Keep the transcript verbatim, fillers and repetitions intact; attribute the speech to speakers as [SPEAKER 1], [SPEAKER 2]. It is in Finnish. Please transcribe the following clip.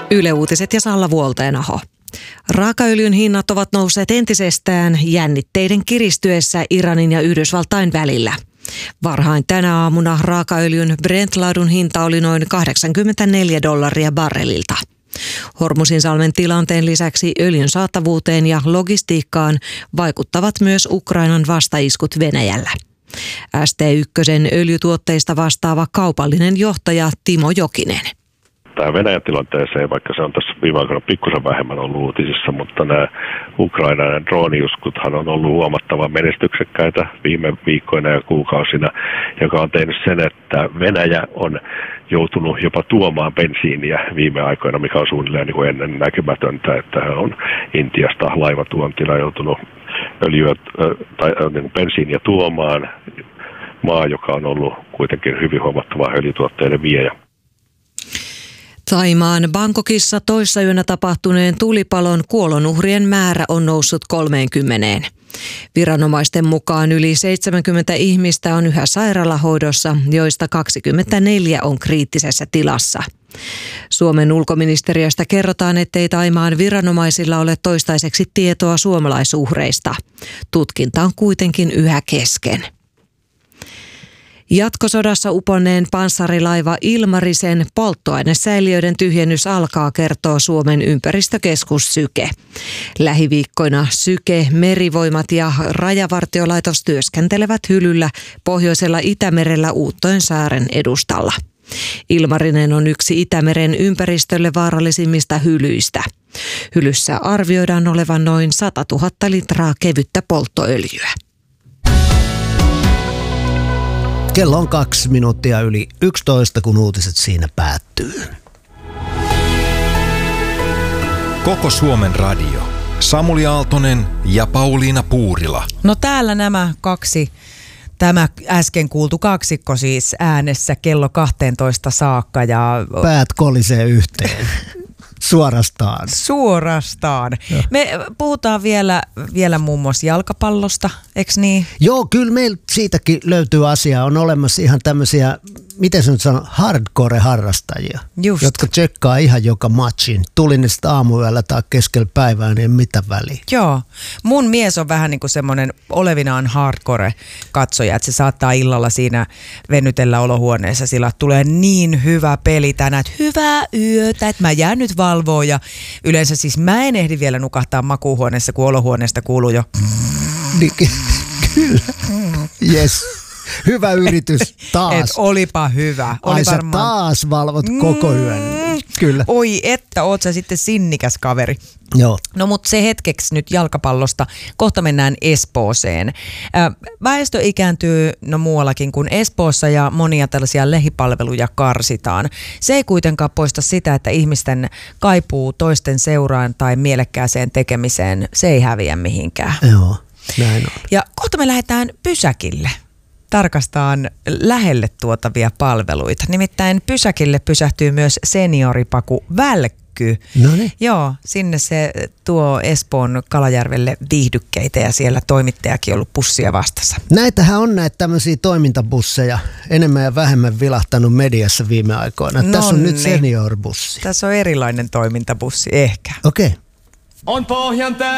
[SPEAKER 1] Yle Uutiset ja Salla Vuolteenaho. Raakaöljyn hinnat ovat nousseet entisestään jännitteiden kiristyessä Iranin ja Yhdysvaltain välillä. Varhain tänä aamuna raakaöljyn Brent-laadun hinta oli noin kahdeksankymmentäneljä dollaria barrelilta. Hormuzinsalmen tilanteen lisäksi öljyn saatavuuteen ja logistiikkaan vaikuttavat myös Ukrainan vastaiskut Venäjällä. S T yksi öljytuotteista vastaava kaupallinen johtaja Timo Jokinen.
[SPEAKER 2] Tähän Venäjän tilanteeseen, vaikka se on tässä viime aikoina pikkusen vähemmän ollut uutisissa, mutta nämä Ukrainan drooniuskuthan on ollut huomattavan menestyksekkäitä viime viikkoina ja kuukausina, joka on tehnyt sen, että Venäjä on joutunut jopa tuomaan bensiiniä viime aikoina, mikä on suunnilleen niin kuin ennen näkymätöntä, että hän on Intiasta laivatuontina joutunut öljyä tai niin bensiiniä tuomaan, maa, joka on ollut kuitenkin hyvin huomattava öljytuotteiden viejä.
[SPEAKER 1] Thaimaan Bangkokissa toissa yönä tapahtuneen tulipalon kuolonuhrien määrä on noussut kolmeenkymmeneen. Viranomaisten mukaan yli seitsemänkymmentä ihmistä on yhä sairaalahoidossa, joista kaksikymmentäneljä on kriittisessä tilassa. Suomen ulkoministeriöstä kerrotaan, ettei Thaimaan viranomaisilla ole toistaiseksi tietoa suomalaisuhreista. Tutkinta on kuitenkin yhä kesken. Jatkosodassa uponneen panssarilaiva Ilmarisen polttoainesäiliöiden tyhjennys alkaa, kertoo Suomen ympäristökeskus Syke. Lähiviikkoina Syke, Merivoimat ja Rajavartiolaitos työskentelevät hylyllä pohjoisella Itämerellä Uuttojensaaren edustalla. Ilmarinen on yksi Itämeren ympäristölle vaarallisimmista hylyistä. Hylyssä arvioidaan olevan noin sata tuhatta litraa kevyttä polttoöljyä.
[SPEAKER 3] Kello on kaksi minuuttia yli yksitoista, kun uutiset siinä päättyy.
[SPEAKER 4] Koko Suomen radio. Samuli Aaltonen ja Pauliina Puurila.
[SPEAKER 5] No täällä nämä kaksi, tämä äsken kuultu kaksikko siis äänessä kello kahteentoista saakka. Ja
[SPEAKER 3] päät kolisee yhteen. Suorastaan.
[SPEAKER 5] Suorastaan. Ja. Me puhutaan vielä, vielä muun muassa jalkapallosta, eikö niin?
[SPEAKER 3] Joo, kyllä meillä siitäkin löytyy asiaa. On olemassa ihan tämmöisiä, miten se nyt sanoo, hardcore-harrastajia, Just. jotka tsekkaa ihan joka matchin. Tuli ne sitten aamuyöllä tai keskellä päivää, niin mitä väliä.
[SPEAKER 5] Joo. Mun mies on vähän niin kuin semmoinen olevinaan hardcore-katsoja, että se saattaa illalla siinä venytellä olohuoneessa, sillä tulee niin hyvä peli tänään, että hyvää yötä, että mä jään nyt valvoa ja yleensä siis mä en ehdi vielä nukahtaa makuuhuoneessa, kun olohuoneesta kuuluu jo.
[SPEAKER 3] Kyllä. Yes. Hyvä yritys taas.
[SPEAKER 5] Et olipa hyvä. Oli
[SPEAKER 3] Ai
[SPEAKER 5] varmaan...
[SPEAKER 3] sä taas valvot koko yön. Kyllä.
[SPEAKER 5] Oi että, oot sä sitten sinnikäs kaveri.
[SPEAKER 3] Joo.
[SPEAKER 5] No mutta se hetkeksi nyt jalkapallosta. Kohta mennään Espooseen. Väestö ikääntyy no muuallakin kuin Espoossa ja monia tällaisia lähipalveluja karsitaan. Se ei kuitenkaan poista sitä, että ihmisten kaipuu toisten seuraan tai mielekkääseen tekemiseen, se ei häviä mihinkään.
[SPEAKER 3] Joo, näin on.
[SPEAKER 5] Ja kohta me lähdetään pysäkille tarkastaan lähelle tuotavia palveluita. Nimittäin pysäkille pysähtyy myös senioripaku Välkky.
[SPEAKER 3] Noniin.
[SPEAKER 5] Joo, sinne se tuo Espoon Kalajärvelle viihdykkeitä ja siellä toimittajakin on ollut bussia vastassa.
[SPEAKER 3] Näitähän on näitä tämmöisiä toimintabusseja enemmän ja vähemmän vilahtanut mediassa viime aikoina.
[SPEAKER 5] Nonni.
[SPEAKER 3] Tässä on nyt seniorbussi.
[SPEAKER 5] Tässä on erilainen toimintabussi ehkä.
[SPEAKER 3] Okei. Okay.
[SPEAKER 6] On Pohjan tää.